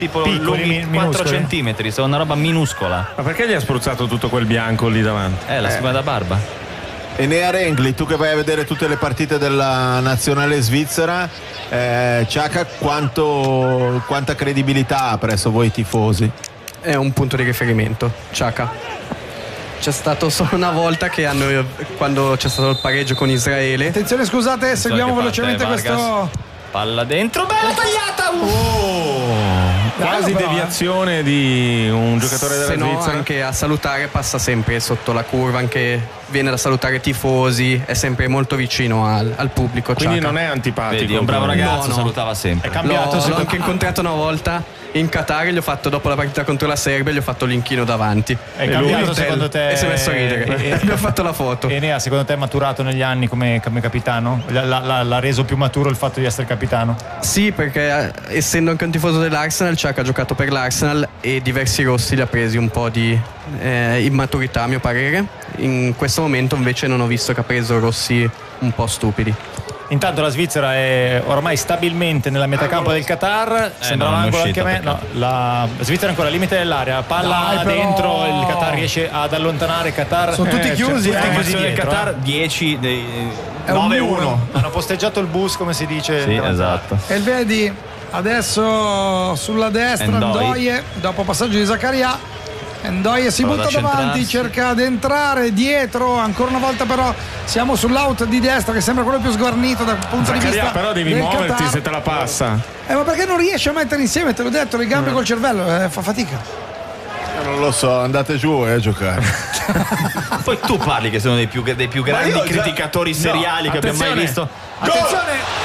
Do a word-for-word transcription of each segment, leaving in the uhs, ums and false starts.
tipo piccoli, lunghi quattro centimetri, sono una roba minuscola. Ma perché gli ha spruzzato tutto quel bianco lì davanti? Eh, la eh. schiuma da barba. Enea Rengli, tu che vai a vedere tutte le partite della nazionale svizzera, eh, Xhaka quanto, quanta credibilità ha presso voi tifosi? È un punto di riferimento, Xhaka. C'è stato solo una volta che hanno, quando c'è stato il pareggio con Israele. Attenzione, scusate, seguiamo velocemente questo. Palla dentro, bella tagliata! Oh, quasi però, deviazione eh. di un giocatore della Se no, Svizzera. Anche a salutare passa sempre sotto la curva, anche viene da salutare i tifosi, è sempre molto vicino al, al pubblico. Quindi Xhaka. non è antipatico. Vedi, è un bravo ragazzo, no, no. salutava sempre. È cambiato. L'ho, l'ho anche incontrato una volta in Qatar, gli ho fatto dopo la partita contro la Serbia, gli ho fatto l'inchino davanti. È cambiato secondo te? E si è messo a ridere. E, Abbiamo fatto la foto. Enea, secondo te è maturato negli anni come, come capitano? L'ha, l'ha, l'ha reso più maturo il fatto di essere capitano? Sì, perché eh, essendo anche un tifoso dell'Arsenal, Xhaka ha giocato per l'Arsenal e diversi rossi li ha presi un po' di eh, immaturità, a mio parere. In questo momento invece non ho visto che ha preso rossi un po' stupidi. Intanto la Svizzera è ormai stabilmente nella metà campo del Qatar. Eh, Sembrava no, angolo anche a me. perché... No, la Svizzera è ancora al limite dell'area. Palla Dai, però... dentro, il Qatar riesce ad allontanare. Il Qatar Sono tutti eh, chiusi, cioè, eh. tutti chiusi Il dietro, Qatar eh. dieci dei È un nove muro. uno. Hanno posteggiato il bus, come si dice. Sì, esatto. E vedi adesso sulla destra Ndoye. Ndoye, dopo passaggio di Zaccaria. Ndoye si Prova butta ad davanti, accentrarsi. cerca di entrare dietro, ancora una volta però siamo sull'out di destra che sembra quello più sguarnito dal punto di Zaccaria, vista però devi del muoverti Qatar. se te la passa. Eh, ma perché non riesci a mettere insieme, te l'ho detto, le gambe col cervello, eh, fa fatica. Eh, non lo so, andate giù eh, a giocare. Poi tu parli che sono dei più, dei più grandi io già- criticatori seriali che abbiamo mai attenzione. visto. Attenzione!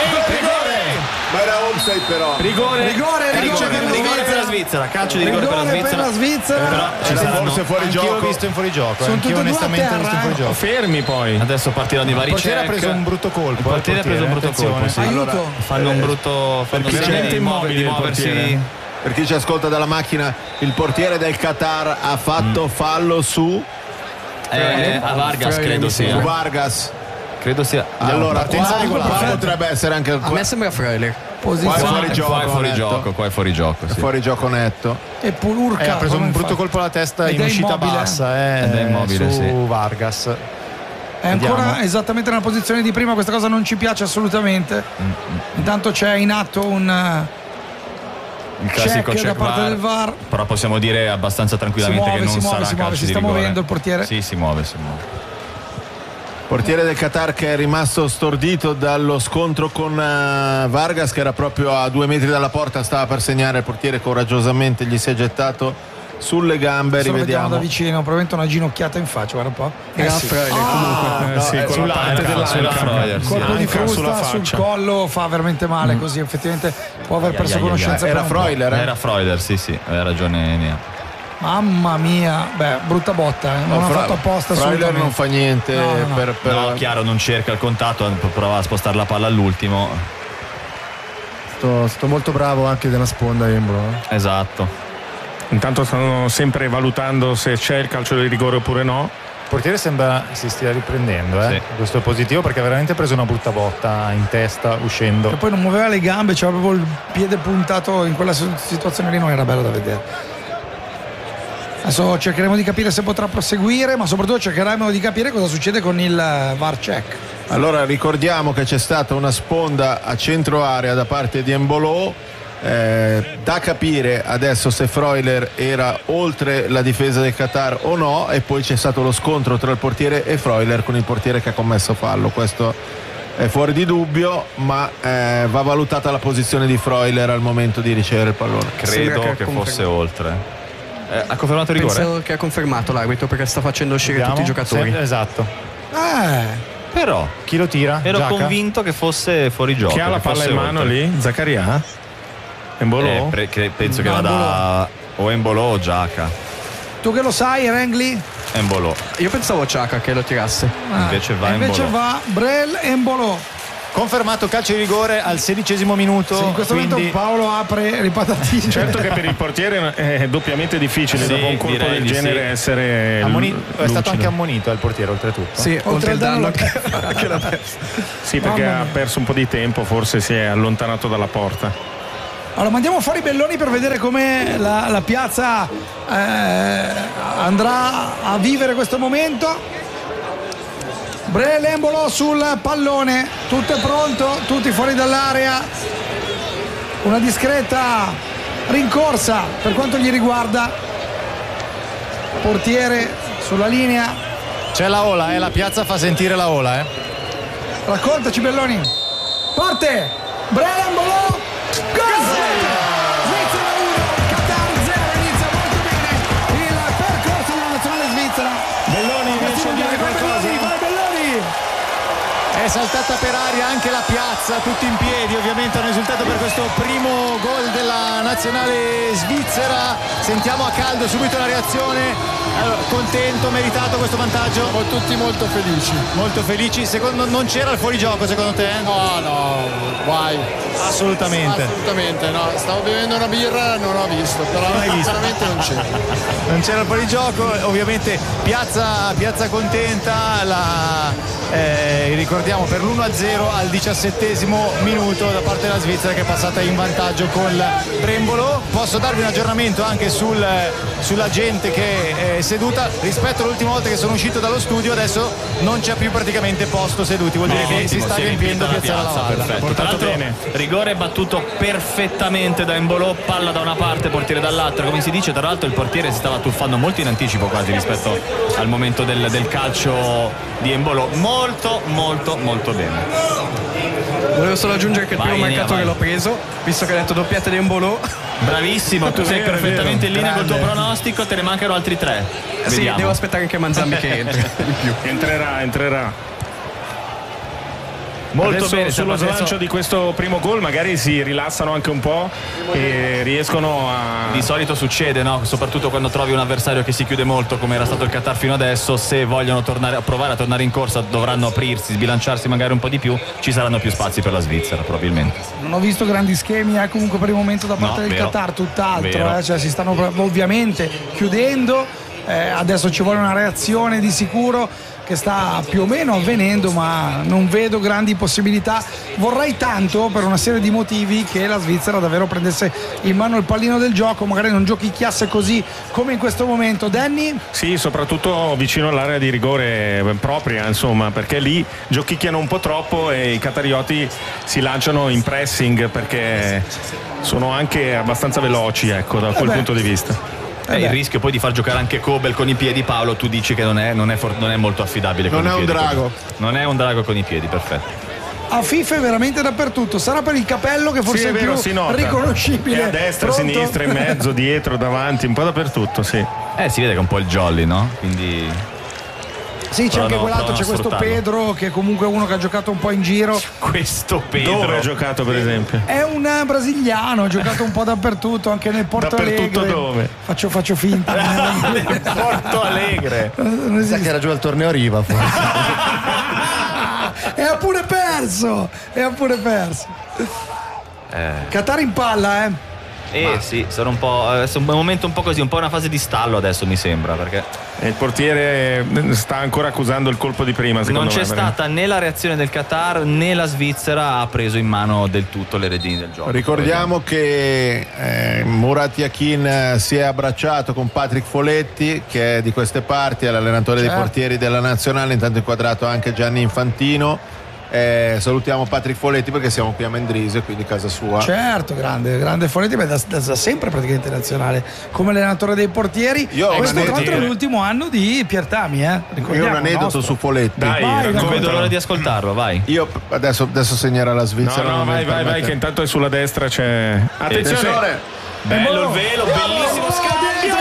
Ma era onside però. Rigore. Rigore, rigore, Rigore, per la rigore per la Svizzera. Svizzera, calcio di rigore per la Rigore per Svizzera. la Svizzera. Però ci Era saranno- forse fuori Anch'io gioco. l'ho visto in fuorigioco. Sono Anch'io tutti e due a onestamente l'ho terra, visto in eh. fuorigioco. Fermi poi. Adesso partiranno i vari Il portiere ha check. preso un brutto colpo. Il portiere ha preso un brutto attenzione. colpo, sì. Aiuto. Fanno un brutto fanno perché segno veramente di muove- di immobile il muoversi. portiere. Per chi ci ascolta dalla macchina, il portiere del Qatar ha fatto fallo su, Eh, a Vargas credo su sia. Vargas. Credo sia. Allora, attenzione, qua, guarda. qua potrebbe essere anche A me sembra Freuler. qua è Posizione fuori gioco. Qua è fuori netto. gioco, qua è fuori gioco, È sì. fuori gioco netto. e Pulurca. Eh, ha preso come un brutto fa? colpo alla testa Ed in è uscita immobile. bassa eh, Ed è immobile, su sì. Vargas. È ancora Vediamo. esattamente nella posizione di prima, questa cosa non ci piace assolutamente. Intanto c'è in atto un Il classico check da check parte VAR, del VAR. però possiamo dire abbastanza tranquillamente Si muove, che non si muove, sarà si muove, calcio si di sta rigore. muovendo il portiere. Sì, si muove, si muove. Portiere del Qatar che è rimasto stordito dallo scontro con uh, Vargas, che era proprio a due metri dalla porta, stava per segnare. Il portiere coraggiosamente gli si è gettato sulle gambe. Adesso lo vediamo da Rivediamo. vicino, probabilmente una ginocchiata in faccia, guarda un po'. Era sì. Freuler Ah, comunque. Eh, sì, no, con sulla la parte anca, dell'anca. sulla Freuler, sì. colpo di Anca sulla frusta sul faccia. collo fa veramente male, così effettivamente può aver Ai, perso ai, ai, conoscenza ai. per Era un po'. Freuler, eh? Era Freuler, sì, sì, aveva ragione Enea. Mamma mia, beh, brutta botta, eh. non No, ha Fra- fatto apposta Freuler non assolutamente. fa niente No, no, no. per, per- No, chiaro, non cerca il contatto, prova a spostare la palla all'ultimo. Sto, sto molto bravo anche della sponda Embro. Eh. Esatto. Intanto stanno sempre valutando se c'è il calcio di rigore oppure no. Il portiere sembra si stia riprendendo, eh. Sì. Questo è positivo perché ha veramente preso una brutta botta in testa uscendo. E poi non muoveva le gambe, c'aveva proprio il piede puntato in quella situazione lì, non era bello da vedere. Adesso cercheremo di capire se potrà proseguire, ma soprattutto cercheremo di capire cosa succede con il VAR check. Allora ricordiamo che c'è stata una sponda a centro area da parte di Embolo. Eh, da capire adesso se Freuler era oltre la difesa del Qatar o no, e poi c'è stato lo scontro tra il portiere e Freuler, con il portiere che ha commesso fallo. Questo è fuori di dubbio, ma eh, va valutata la posizione di Freuler al momento di ricevere il pallone. Credo che che, ha fosse oltre. Eh, ha confermato il rigore? Penso che ha confermato l'arbitro perché sta facendo uscire Vediamo. tutti i giocatori. Sì, esatto. Eh, Però Chi lo tira? ero Xhaka? convinto che fosse fuori gioco. Chi ha la che palla fosse in mano oltre. lì? Zaccaria? Embolo? Eh, pre- che penso che No, vada o Embolo o Xhaka. tu che lo sai, Rengli? Embolo. Io pensavo Xhaka che lo tirasse. Invece va E invece Embolo. va Brel Embolo. Confermato calcio di rigore al sedicesimo minuto. Sì, in questo quindi... momento Paolo apre le patatine. Certo che per il portiere è doppiamente difficile Sì, dopo un colpo direi del di genere sì. essere Ammoni- è stato lucido. anche ammonito il portiere oltretutto. Sì, oltre il danno che, che- che l'ha perso. Sì, perché Mamma ha mia. perso un po' di tempo, forse si è allontanato dalla porta. Allora mandiamo fuori Belloni per vedere come la, la piazza eh, andrà a vivere questo momento. Breel Embolo sul pallone, tutto è pronto, tutti fuori dall'area, una discreta rincorsa per quanto gli riguarda, portiere sulla linea. C'è la ola, eh? La piazza fa sentire la ola, eh? Raccontaci Belloni. Parte Breel Embolo, gol! Svizzera uno, Qatar zero, inizia molto bene il percorso della nazionale svizzera. Belloni riesce a dire qualcosa? Vai Belloni! È saltata per aria anche la piazza, tutti in piedi, ovviamente è un risultato per questo primo gol della nazionale svizzera. Sentiamo a caldo subito la reazione. Allora, contento, meritato questo vantaggio? Siamo tutti molto felici. Molto felici. Secondo non c'era il fuorigioco secondo te? No, no, guai. Assolutamente. Assolutamente no. Stavo bevendo una birra, non ho visto, però veramente non c'era. Non c'era il fuorigioco, ovviamente piazza, piazza contenta, la, eh, ricordiamo per l'uno a zero al diciassettesimo minuto da parte della Svizzera che è passata in vantaggio con Brembolo. Posso darvi un aggiornamento anche sul, sulla gente che è seduta rispetto all'ultima volta che sono uscito dallo studio, adesso non c'è più praticamente posto seduti, vuol dire No, che ottimo, si sta si è riempiendo riempita Piazza la della piazza, Lavalla. perfetto. Tra Portato l'altro, bene. rigore battuto perfettamente da Embolo, palla da una parte, portiere dall'altra, come si dice. Tra l'altro il portiere si stava tuffando molto in anticipo quasi rispetto al momento del, del calcio di Embolo. Molto molto molto bene. Volevo solo aggiungere che il Vai, primo Enea, mercato vai. che l'ho preso, visto che hai detto doppietta di Embolo. Bravissimo, tu sei Vero, perfettamente in vero. linea col tuo Grande. pronostico, te ne mancano altri tre. Sì, Vediamo. devo aspettare anche Manzambi che entri di più. Entrerà, entrerà. Molto Adesso bene, sullo adesso- slancio di questo primo gol magari si rilassano anche un po' e riescono a... Di solito succede, no? Soprattutto quando trovi un avversario che si chiude molto, come era stato il Qatar fino adesso. Se vogliono tornare a provare a tornare in corsa, dovranno aprirsi, sbilanciarsi magari un po' di più. Ci saranno più spazi per la Svizzera, probabilmente. Non ho visto grandi schemi eh, comunque per il momento da parte No, del vero. Qatar, tutt'altro, Vero. eh, cioè si stanno ovviamente chiudendo, eh, adesso ci vuole una reazione di sicuro che sta più o meno avvenendo, ma non vedo grandi possibilità. Vorrei tanto, per una serie di motivi, che la Svizzera davvero prendesse in mano il pallino del gioco, magari non giochicchiasse così come in questo momento. Danny? Sì, soprattutto vicino all'area di rigore propria, insomma, perché lì giochicchiano un po' troppo e i qatarioti si lanciano in pressing perché sono anche abbastanza veloci, ecco, da quel beh. punto di vista. Eh, il rischio poi di far giocare anche Kobel con i piedi, Paolo, tu dici che non è, non è, for- non è molto affidabile con Non i è un piedi. drago. Non è un drago con i piedi, perfetto. A FIFA è veramente dappertutto, sarà per il capello che forse Sì, è è, vero, più si nota. riconoscibile. E a destra, a Pronto? sinistra, in mezzo, dietro, davanti, un po' dappertutto, sì. Eh, si vede che è un po' il jolly, no? Quindi Sì, c'è anche Provano- quell'altro, c'è provano a questo sfruttarlo. Pedro che comunque è uno che ha giocato un po' in giro. questo Pedro. Dove ha giocato, per esempio? È un eh, brasiliano, ha giocato un po' dappertutto, anche nel Porto Dappertutto Alegre. dove? Faccio, faccio finta. Porto Alegre. Non Sa esiste. che era giù al torneo Riva, forse. E ha pure perso! E ha pure perso. Qatar in palla, eh. Eh sì, sono un po'. Adesso è un momento un po' così, un po' una fase di stallo adesso mi sembra, perché E il portiere sta ancora accusando il colpo di prima, secondo non c'è me, perché- stata né la reazione del Qatar né la Svizzera ha preso in mano del tutto le redini del gioco. Ricordiamo che eh, Murat Yakin eh, si è abbracciato con Patrick Foletti, che è di queste parti, è l'allenatore Certo. dei portieri della nazionale, intanto inquadrato anche Gianni Infantino. Eh, salutiamo Patrick Foletti perché siamo qui a Mendrisio, quindi casa sua. Certo, grande, grande Foletti, beh, da, da- da sempre praticamente nazionale come allenatore dei portieri. Io ho un Questo tra aneddoto- l'altro è l'ultimo anno di Piertami, eh. Io ho Ricordiamo, un aneddoto nostro. su Foletti. Dai, Vai, Non vedo raccontalo. l'ora di ascoltarlo, vai. Io adesso, adesso segnerà la No, Svizzera. no, non mi vai, vai, vai, permette. che intanto è sulla destra, c'è... Attenzione! Attenzione. Bello il velo, bellissimo scambio.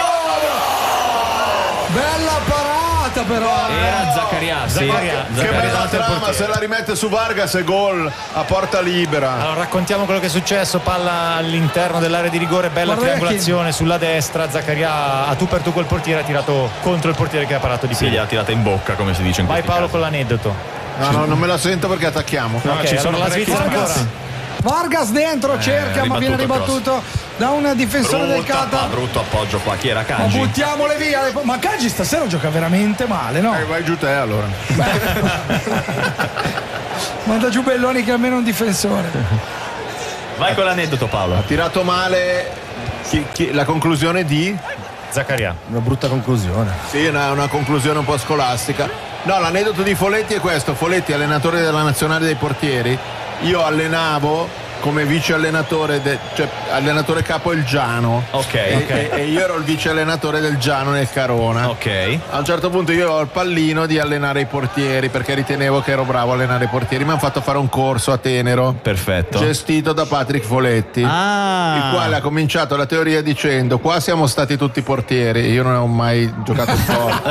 Bella parata però. Era Zaccaria, sì. Zaccaria. Che Zaccaria bella davanti al trama, portiere. se la rimette su Vargas e gol a porta libera. Allora raccontiamo quello che è successo, palla all'interno dell'area di rigore, bella Guarda triangolazione sulla destra, Zaccaria a tu per tu col portiere ha tirato contro il portiere che ha parato di Sì, piedi. gliel'ha tirata in bocca, come si dice in Vai questi Paolo casi. con l'aneddoto. No, no, non me la sento perché attacchiamo. No, Ok, ci sono allora la parecchi Svizzera spazi. ancora. Vargas dentro, cerca ma viene ribattuto il ribattuto da un difensore del Brutta, Qatar. brutto appoggio qua. Chi era Ma Kanji? buttiamole via. Ma Kanji stasera gioca veramente male, no? Eh, vai giù te allora. Manda giù Belloni che è almeno un difensore. Vai con l'aneddoto, Paolo. Ha tirato male chi, chi, la conclusione di Zaccaria. Una brutta conclusione. Sì, una, una conclusione un po' scolastica. No, l'aneddoto di Foletti è questo. Foletti, allenatore della nazionale dei portieri. Io allenavo come vice allenatore, de, cioè allenatore capo il Giano. Ok, e, ok. E, e io ero il vice allenatore del Giano nel Carona. Ok. A un certo punto io ho il pallino di allenare i portieri perché ritenevo che ero bravo a allenare i portieri. Mi hanno fatto fare un corso a Tenero. Perfetto. Gestito da Patrick Foletti. Ah. Il quale ha cominciato la teoria dicendo: qua siamo stati tutti portieri. Io non ho mai giocato in sport.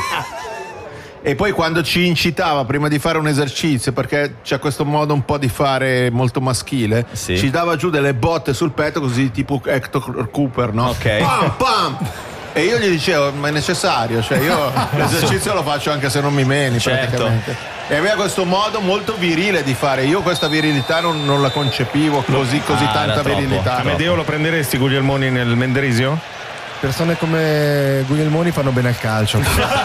E poi quando ci incitava prima di fare un esercizio, perché c'è questo modo un po' di fare molto maschile, sì. ci dava giù delle botte sul petto così tipo Hector Cooper, no? Ok. Pam pam! E io gli dicevo: ma è necessario, cioè io l'esercizio lo faccio anche se non mi meni, certo. praticamente. E aveva questo modo molto virile di fare. Io questa virilità non, non la concepivo così, così Ah, tanta era troppo. virilità. Amedeo lo prenderesti Guglielmoni nel Menderisio? Persone come Guglielmoni fanno bene al calcio.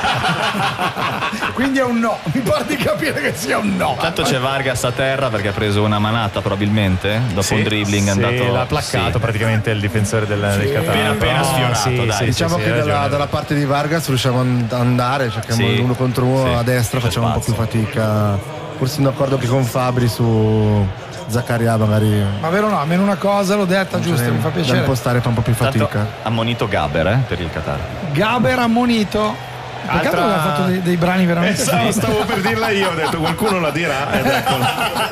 Quindi è un no, mi pare di capire che sia un no. Tanto c'è Vargas a terra perché ha preso una manata probabilmente dopo Sì, un dribbling è sì, andato. l'ha placcato Sì. praticamente il difensore del, del Qatar. Appena, appena Però, sfiorato, sì, dai. sì, Diciamo sì, che hai dalla, ragione. dalla parte di Vargas riusciamo ad andare, cerchiamo Sì, l'uno contro uno, sì, a destra c'è facciamo un po' più spazio. fatica. Forse sono d'accordo più con Fabri su Zaccaria, magari Ma vero no, almeno una cosa l'ho detta, giusto, mi fa da piacere. impostare fa un po' più Tanto fatica. ha ammonito Gaber eh, per il Qatar. Gaber ammonito. Peccato Altra- che aveva fatto dei, dei brani veramente Stavo, stavo per dirla io, ho detto qualcuno la dirà ed eccola.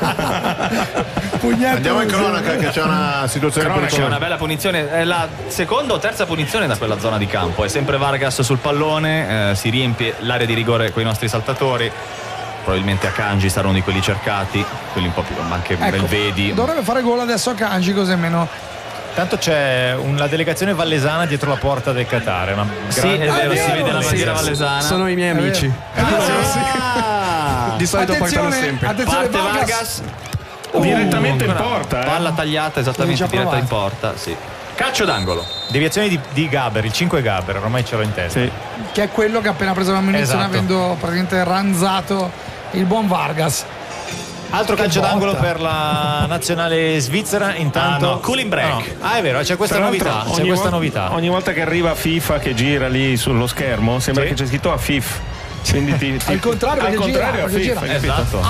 pugnetto. Andiamo in cronaca che c'è una situazione C'è una pericolosa. bella punizione, è la seconda o terza punizione da quella zona di campo. È sempre Vargas sul pallone, eh, si riempie l'area di rigore con i nostri saltatori. Probabilmente Akanji sarà uno di quelli cercati, quelli un po' più, ma anche Ecco, Belvedi. dovrebbe fare gol adesso a Kanji, così meno. Tanto c'è una delegazione vallesana dietro la porta del Qatar. Una Sì, grande- è vero, Ah, si vero, vede la sì, bandiera sì. vallesana. Sono i miei amici. Ah, Di solito portano Attenzione, sempre. attenzione parte Vargas. Vargas. Direttamente in ancora porta, eh. Palla tagliata esattamente Già diretta in provato. porta, sì. Calcio d'angolo. Deviazione di, di Gaber, il cinque Gaber, ormai ce l'ho in testa. Sì. Che è quello che appena preso la munizione Esatto. avendo praticamente ranzato il buon Vargas. Altro Che calcio botta. d'angolo per la nazionale svizzera. Intanto Ah, no, cooling break. Ah, no. Ah, è vero, c'è questa Tra l'altro, novità. C'è ogni questa vol- novità. Ogni volta che arriva FIFA che gira lì sullo schermo sembra Sì. che c'è scritto a F I F. Quindi ti, ti- Al contrario, al perché contrario gira, a perché F I F, gira. hai capito? Esatto.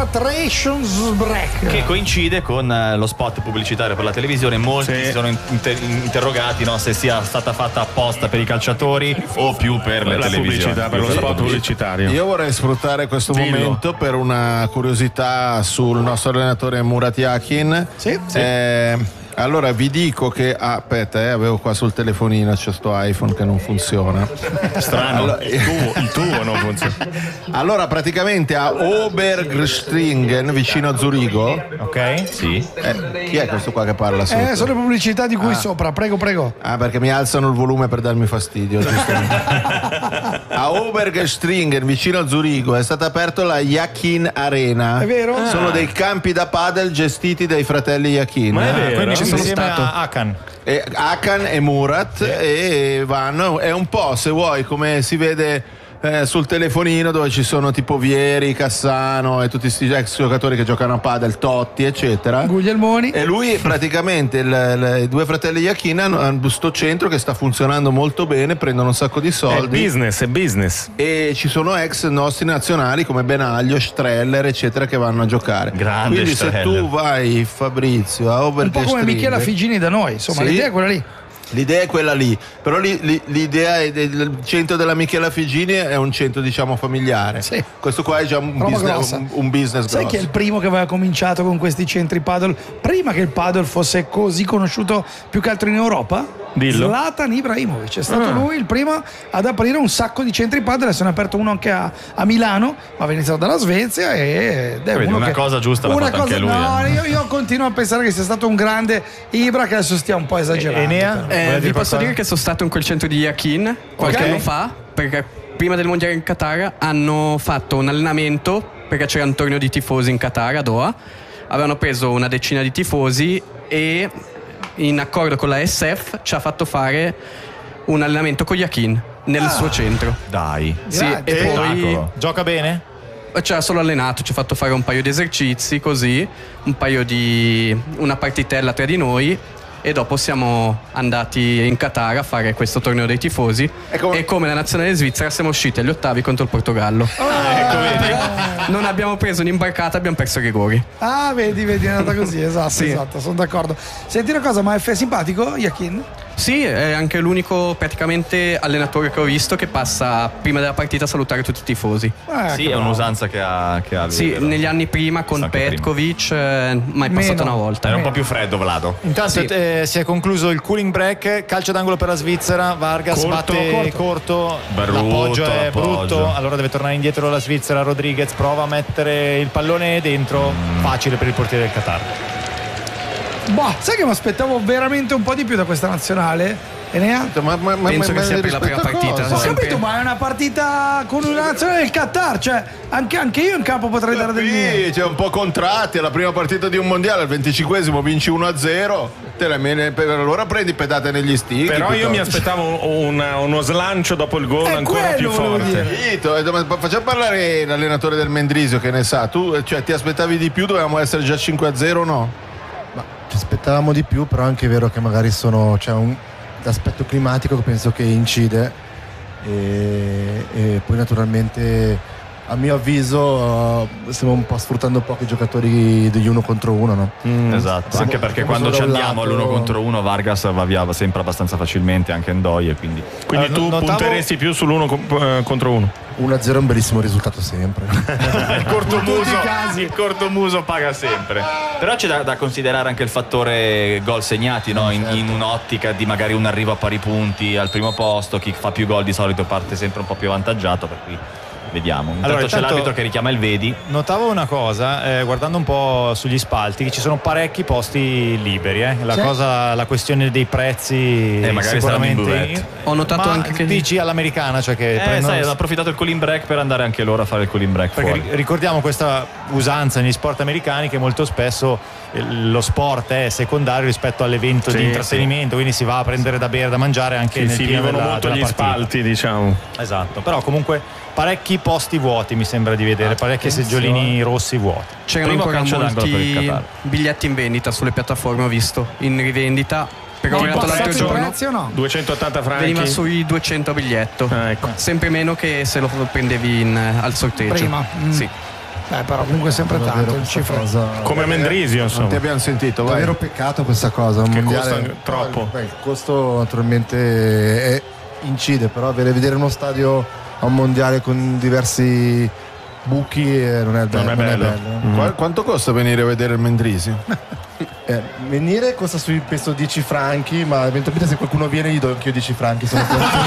Hydratrationsbreak. Che coincide con eh, lo spot pubblicitario per la televisione. Molti Sì. si sono inter- interrogati, no, se sia stata fatta apposta per i calciatori o più per le La televisioni. pubblicità, per lo Più spot pubblicità. pubblicitario. Io vorrei sfruttare questo Dillo. momento per una curiosità sul nostro allenatore Murat Yakin. Sì, sì. Eh, allora vi dico che ah, aspetta, eh, avevo qua sul telefonino c'è sto iPhone che non funziona. Strano, Allora- il, tuo, il tuo non funziona. Allora praticamente a Obergstringen vicino a Zurigo, Ok? Sì. eh, chi è questo qua che parla sotto? Eh, sono le pubblicità di cui Ah. sopra, prego, prego. Ah, perché mi alzano il volume per darmi fastidio. giustamente. A Obergstringen, vicino a Zurigo, è stata aperta la Yakin Arena. È vero? Sono dei campi da padel gestiti dai fratelli Yakin. Ma è Eh, vero? Quindi ci sono insieme stato. a Akan. e Akan e Murat e vanno. È un po', se vuoi, come si vede eh, sul telefonino, dove ci sono tipo Vieri, Cassano e tutti questi ex giocatori che giocano a padel, Totti, eccetera. Guglielmoni. E lui praticamente il- il- i due fratelli Yakin hanno, hanno questo centro che sta funzionando molto bene, prendono un sacco di È soldi business, è business. e ci sono ex nostri nazionali come Benaglio, Streller eccetera che vanno a giocare. Grande Quindi se Streller. tu vai, Fabrizio, a Un po' come Obergestringen, Michela Figini da noi, insomma, Sì. l'idea è quella lì. l'idea è quella lì, però lì- lì- l'idea è del centro della Michela Figini è un centro diciamo familiare. Sì. Questo qua è già un Roba business, grossa. un, un business Sai grosso. chi è il primo che aveva cominciato con questi centri paddle prima che il paddle fosse così conosciuto più che altro in Europa? Dillo. Zlatan Ibrahimovic è stato Ah. lui il primo ad aprire un sacco di centri paddle. Adesso ne ha aperto uno anche a, a Milano, ma aveva iniziato dalla Svezia e ed è Vedi, uno una che- cosa giusta l'ha una fatta anche lui, no, eh. io, io continuo a pensare che sia stato un grande Ibra, che adesso stia un po' esagerando. Enea? però. Eh, Vuole vi dire posso qualcosa? dire che sono stato in quel centro di Yakin qualche Ok. anno fa, perché prima del mondiale in Qatar hanno fatto un allenamento, perché c'era un torneo di tifosi in Qatar, a Doha. Avevano preso una decina di tifosi e in accordo con la S F ci ha fatto fare un allenamento con Yakin nel suo centro. Dai. Sì, e poi Gioca bene? Ci ha solo allenato, ci ha fatto fare un paio di esercizi così, un paio di una partitella tra di noi e dopo siamo andati in Qatar a fare questo torneo dei tifosi come... e come la nazionale svizzera siamo usciti agli ottavi contro il Portogallo. Ah, ecco, vedi. Non abbiamo preso un'imbarcata, abbiamo perso i rigori. Ah, vedi, vedi, è andata così, esatto, Sì. esatto, sono d'accordo. Senti una cosa, ma è simpatico Yakin? Sì, è anche l'unico praticamente allenatore che ho visto che passa prima della partita a salutare tutti i tifosi. Eh, Sì, che è bravo. un'usanza che ha, che ha lui, Sì, vero? negli anni prima con Anche prima. Petkovic, eh, mai passato Meno. una volta. Era un po' più freddo Vlado. Intanto Sì. eh, si è concluso il cooling break, calcio d'angolo per la Svizzera, Vargas Corto, batte corto, Brutto l'appoggio è l'appoggio. brutto, allora deve tornare indietro la Svizzera. Rodriguez prova a mettere il pallone dentro, facile per il portiere del Qatar. Boh, sai che mi aspettavo veramente un po' di più da questa nazionale? Enea? Ma, ma, ma, Penso ma- che sia ma per la prima rispetto a partita, cosa? Ho sì. sempre- capito, ma è una partita con una nazionale del Qatar, cioè anche, anche io in campo potrei dare del mio. Sì, c'è un po' contratti, è la prima partita di un mondiale, al venticinquesimo vinci uno a zero, te la mene- per allora prendi pedate negli stighi. Però io mi piuttosto. aspettavo una- uno slancio dopo il gol È ancora più quello, volevo forte. dire. Zitto, eh, ma facciamo parlare l'allenatore del Mendrisio che ne sa. Tu eh, cioè, ti aspettavi di più, dovevamo essere già cinque a zero o no? Ma ci aspettavamo di più, però anche è vero che magari sono c'è un l'aspetto climatico che penso che incide e, e poi naturalmente a mio avviso uh, stiamo un po' sfruttando poco i giocatori degli uno contro uno, no? Mm. Esatto, Siamo- anche perché siamo quando solo ci da un andiamo lato. all'uno contro uno Vargas va via sempre abbastanza facilmente, anche Ndoye, quindi Quindi Eh, tu notavo- punteresti più sull'uno co- eh, contro uno. uno a zero è un bellissimo risultato sempre. il cortomuso, il cortomuso paga sempre. Però c'è da, da considerare anche il fattore gol segnati, no? in, in un'ottica di magari un arrivo a pari punti al primo posto, chi fa più gol di solito parte sempre un po' più avvantaggiato, per cui vediamo. Intanto Allora, c'è intanto- l'arbitro che richiama il Vedi. Notavo una cosa, eh, guardando un po' sugli spalti, che ci sono parecchi posti liberi. Eh. La, Sì. cosa, la questione dei prezzi Eh, magari saranno in buvette. Ho notato Ma anche che- dici all'americana, cioè che Eh, prendono- sai, hanno approfittato il cooling break per andare anche loro a fare il cooling break perché fuori. ri- ricordiamo questa usanza negli sport americani che molto spesso eh, lo sport è secondario rispetto all'evento Sì, di intrattenimento, quindi si va a prendere da bere, da mangiare anche Che nel si pieno vivono della, molto della gli partita. spalti, diciamo. Esatto, però comunque parecchi posti vuoti mi sembra di vedere, parecchi seggiolini rossi vuoti. C'erano Primo ancora calcio d'angolo per il molti Qatar. biglietti in vendita sulle piattaforme, ho visto, in rivendita. Però Non ho guardato passato l'altro i giorno prezzi o no? duecentottanta franchi. veniva sui duecento a biglietto. Ah, ecco. Sempre meno che se lo prendevi in, al sorteggio. Prima. Mm. Sì. Eh, però comunque è sempre Davvero tanto il questa cifra. cosa- Come Mendrisio, Non ti insomma. abbiamo sentito, vai. Davvero peccato questa cosa. Un Che mondiale, costa troppo. Beh, il costo naturalmente è- incide, però avere vedere uno stadio a un mondiale con diversi buchi eh, non è, be- Non è non è bello. bello. Mm. Qua- quanto costa venire a vedere il Mendrisio? Eh, venire costa sui penso dieci franchi, ma eventualmente se qualcuno viene gli do anch'io dieci franchi. Sono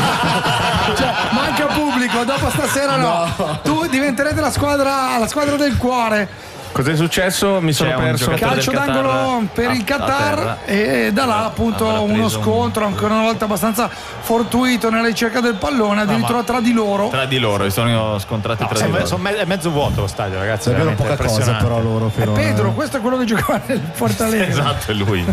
Cioè, manca pubblico, dopo stasera no. Tu diventerete la squadra, la squadra del cuore. Cos'è successo? Mi sono C'è un perso. giocatore Calcio del Qatar d'angolo per a- il a Qatar terra. e da là appunto Avrà uno preso un- scontro ancora una volta abbastanza fortuito nella ricerca del pallone, addirittura tra di loro. Tra di loro, si sono scontrati No, tra di sono- loro. sono me- è mezzo vuoto lo stadio, ragazzi. È vero veramente poca cosa impressionante. però loro È finora. Pedro, questo è quello che giocava nel Fortaleza. Esatto, è lui.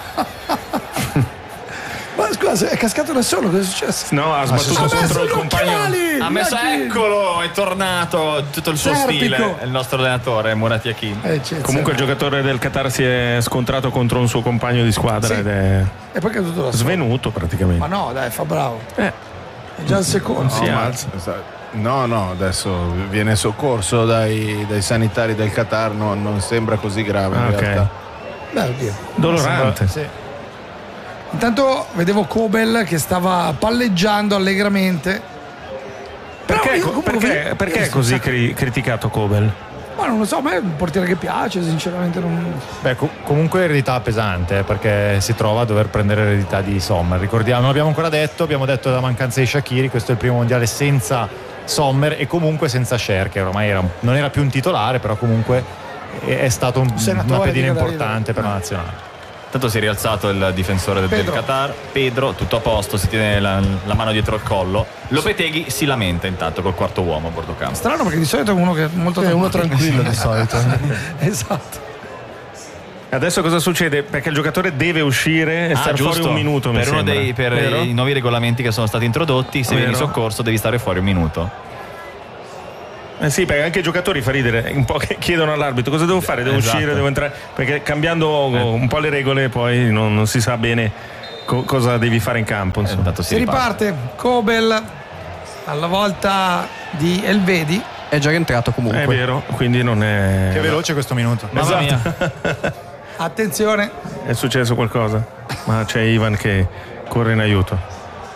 Ma scusa, è cascato da solo, cosa è successo? No, ha sbattuto Ha messo contro il gli compagno. occhiali! Ha messo, Yakin! eccolo, è tornato tutto il suo Serpico. stile. È il nostro allenatore, Murat Yakin. Eh, c'è- Comunque il c'è- giocatore del Qatar si è scontrato contro un suo compagno di squadra Sì. ed è E poi è caduto da solo. svenuto praticamente. Ma no, dai, fa bravo. Eh. È già il secondo. Si No, ma- alza. No, no, adesso viene soccorso dai, dai sanitari del Qatar, no, non sembra così grave in Ah, ok. realtà. Beh, oddio. Dolorante. Sì. Intanto vedevo Kobel che stava palleggiando allegramente. Però Perché, io comunque- perché, perché io è così so- cri- criticato Kobel? Ma non lo so, a me è un portiere che piace, sinceramente non... Beh, co- comunque eredità pesante, eh, perché si trova a dover prendere l'eredità di Sommer. Ricordiamo, non l'abbiamo ancora detto, abbiamo detto della mancanza di Shaqiri, questo è il primo mondiale senza Sommer e comunque senza Sher, che ormai era, non era più un titolare, però comunque è, è stato un- Senatore una pedina di Gadarino. importante per la nazionale. Tanto si è rialzato il difensore del, del Pedro. Qatar. Pedro, tutto a posto, si tiene la, la mano dietro il collo. Lopeteghi si lamenta intanto col quarto uomo a bordo campo. Strano perché di solito è uno che è molto È uno tranquillo di solito. Esatto. Adesso cosa succede? Perché il giocatore deve uscire e Ah, stare fuori giusto. un minuto, mi per uno sembra. dei per Vero? i nuovi regolamenti che sono stati introdotti, se Vero. vieni soccorso devi stare fuori un minuto. Eh sì, perché anche i giocatori fa ridere un po' che chiedono all'arbitro cosa devo fare, devo Esatto. uscire, devo entrare, perché cambiando eh. un po' le regole poi non, non si sa bene co- cosa devi fare in campo. Eh, si riparte. Kobel alla volta di Elvedi. È già rientrato comunque. È vero, quindi non è... Che veloce questo minuto. Mamma mia. Attenzione. È successo qualcosa? Ma c'è Ivan che corre in aiuto.